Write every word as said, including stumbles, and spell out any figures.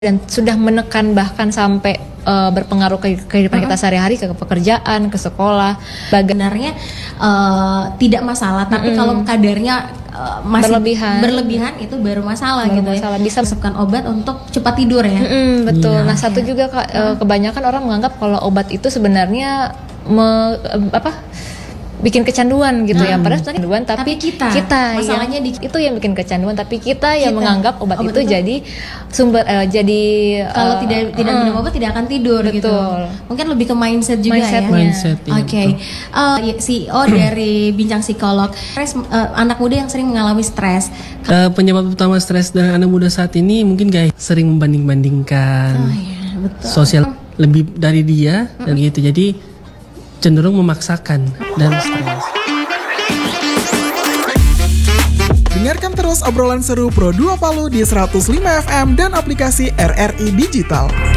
dan sudah menekan bahkan sampai uh, berpengaruh ke kehidupan uh-huh. kita sehari-hari, ke pekerjaan, ke sekolah. Sebenarnya uh, tidak masalah, tapi mm-hmm. kalau kadarnya uh, masih berlebihan, berlebihan itu baru masalah baru gitu masalah. ya. Bisa masukkan obat untuk cepat tidur ya. Mm-hmm, betul. Iya. Nah satu ya. juga uh, kebanyakan orang menganggap kalau obat itu sebenarnya me, uh, apa? bikin kecanduan gitu hmm. ya, padahal sebenarnya kecanduan tapi, tapi kita, kita masalahnya yang, di, itu yang bikin kecanduan, tapi kita, kita yang menganggap obat, obat itu, itu jadi sumber uh, jadi kalau uh, tidak tidak uh, minum obat tidak akan tidur. Betul. Gitu. Mungkin lebih ke mindset juga mindset-nya. ya. Mindset. Oke. Okay. Uh, C E O dari Bincang Psikolog. Stres, uh, anak muda yang sering mengalami stres. Uh, penyebab utama stres dari anak muda saat ini mungkin guys sering membanding-bandingkan. Oh, iya, betul. Sosial lebih dari dia hmm. dan gitu. Jadi cenderung memaksakan dan stres. Dengarkan terus obrolan seru Pro dua Palu di seratus lima F M dan aplikasi R R I Digital.